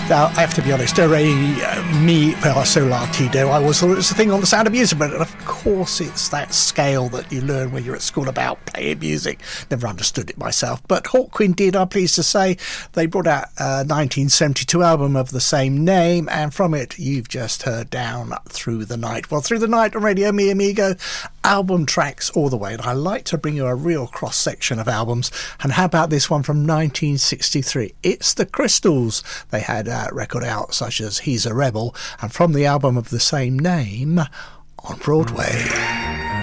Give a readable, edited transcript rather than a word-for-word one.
Now, I have to be honest, mi fa sol la ti do, I always thought it was a thing on The Sound of Music, but of course it's that scale that you learn when you're at school about playing music. Never understood it myself, but Hawkwind did, I'm pleased to say. They brought out a 1972 album of the same name, and from it you've just heard Down Through the Night. Well, Through the Night on Radio Mi Amigo, album tracks all the way, and I like to bring you a real cross-section of albums. And how about this one from 1963? It's the Crystals. They had a record out such as He's a Rebel, and from the album of the same name on Broadway.